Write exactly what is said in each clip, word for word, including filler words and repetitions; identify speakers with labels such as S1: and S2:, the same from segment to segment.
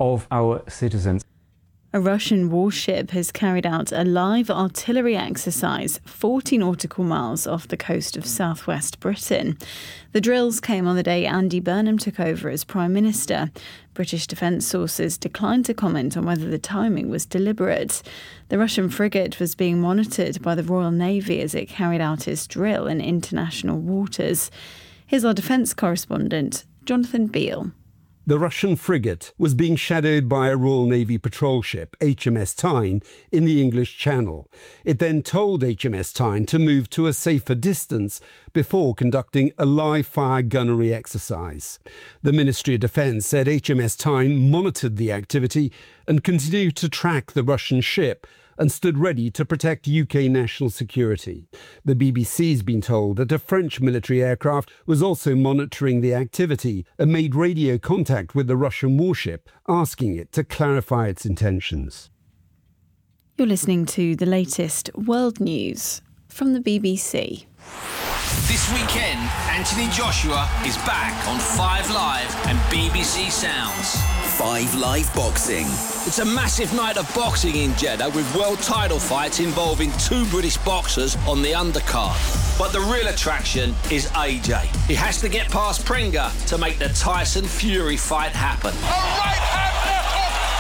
S1: of our citizens.
S2: A Russian warship has carried out a live artillery exercise forty nautical miles off the coast of southwest Britain. The drills came on the day Andy Burnham took over as Prime Minister. British defence sources declined to comment on whether the timing was deliberate. The Russian frigate was being monitored by the Royal Navy as it carried out its drill in international waters. Here's our defence correspondent, Jonathan Beale.
S3: The Russian frigate was being shadowed by a Royal Navy patrol ship, H M S Tyne, in the English Channel. It then told H M S Tyne to move to a safer distance before conducting a live-fire gunnery exercise. The Ministry of Defence said H M S Tyne monitored the activity and continued to track the Russian ship and stood ready to protect U K national security. The B B C's been told that a French military aircraft was also monitoring the activity and made radio contact with the Russian warship, asking it to clarify its intentions.
S2: You're listening to the latest world news from the B B C.
S4: This weekend, Anthony Joshua is back on Five Live and B B C Sounds.
S5: Five Live Boxing.
S4: It's a massive night of boxing in Jeddah with world title fights involving two British boxers on the undercard. But the real attraction is A J. He has to get past Pringa to make the Tyson Fury fight happen.
S6: A right hand left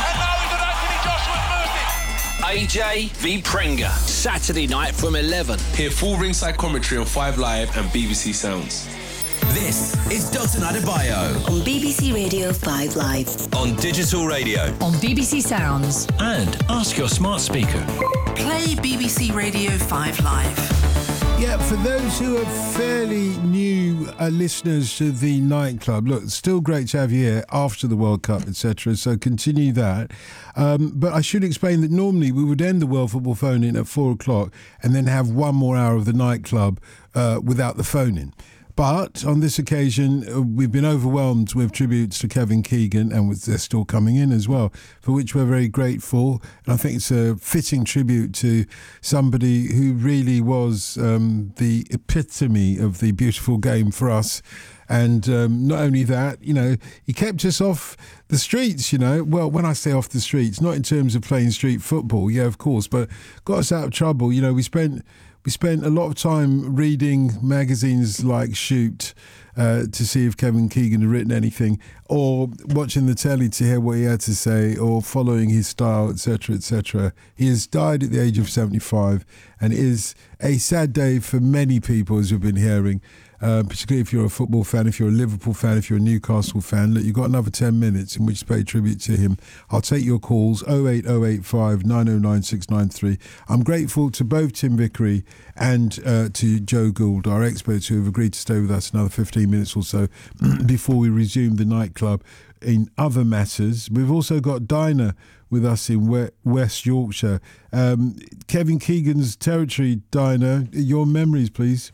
S6: hook, and now he's on Anthony Joshua's mercy.
S4: A J v Pringa, Saturday night from eleven.
S7: Hear full ringside commentary on Five Live and B B C Sounds.
S5: This is Dalton Adebayo
S8: on B B C Radio five Live,
S5: on digital radio,
S8: on B B C Sounds,
S9: and ask your smart speaker.
S8: Play B B C Radio five Live.
S10: Yeah, for those who are fairly new uh, listeners to the nightclub, look, it's still great to have you here after the World Cup, et cetera. So continue that. Um, but I should explain that normally we would end the World Football Phone-In at four o'clock and then have one more hour of the nightclub uh, without the phone-in. But on this occasion, uh, we've been overwhelmed with tributes to Kevin Keegan, and with, they're still coming in as well, for which we're very grateful. And I think it's a fitting tribute to somebody who really was um, the epitome of the beautiful game for us. And um, not only that, you know, he kept us off the streets, you know. Well, when I say off the streets, not in terms of playing street football, yeah, of course, but got us out of trouble. You know, we spent... We spent a lot of time reading magazines like Shoot uh, to see if Kevin Keegan had written anything, or watching the telly to hear what he had to say, or following his style, et cetera, et cetera. He has died at the age of seventy-five, and it is a sad day for many people, as we've been hearing. Uh, particularly if you're a football fan, if you're a Liverpool fan, if you're a Newcastle fan. Look, you've got another ten minutes in which to pay tribute to him. I'll take your calls, oh eight oh eight five nine oh nine six nine three. I'm grateful to both Tim Vickery and uh, to Joe Gould, our experts, who have agreed to stay with us another fifteen minutes or so before we resume the nightclub. In other matters, we've also got Dinah with us in West Yorkshire. Um, Kevin Keegan's territory, Dinah, your memories, please.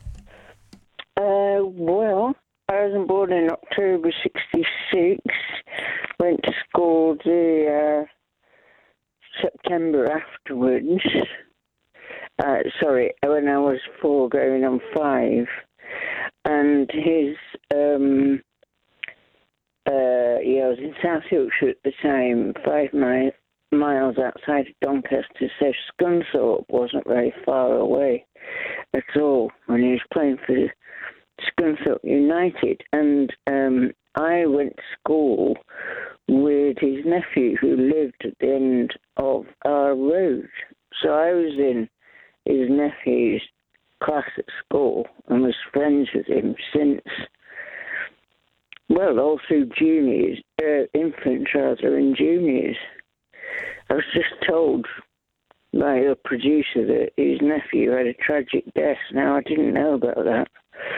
S11: Uh, well, I was born in October sixty-six, went to school the uh, September afterwards. Uh, sorry, when I was four going on five. And his, um, uh, yeah, I was in South Yorkshire at the time, five mi- miles outside of Doncaster, so Scunthorpe wasn't very far away at all when he was playing for Scunthorpe United, and um, I went to school with his nephew who lived at the end of our road. So I was in his nephew's class at school and was friends with him since, well, all through juniors, uh, infants rather, and juniors. I was just told by a producer that his nephew had a tragic death. Now, I didn't know about that.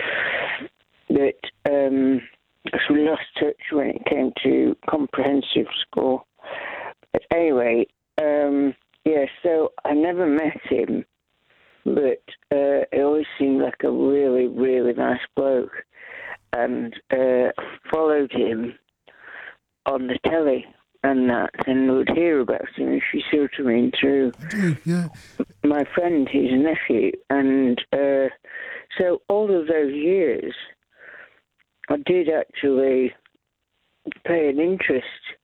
S11: But um, so we lost touch when it came to comprehensive school. But anyway, um, yeah, so I never met him, but uh, he always seemed like a really, really nice bloke. And uh, followed him on the telly and that, and would hear about him, if you see what I mean, through
S10: yeah.
S11: my friend, his nephew. And uh, so all of those years, I did actually pay an interest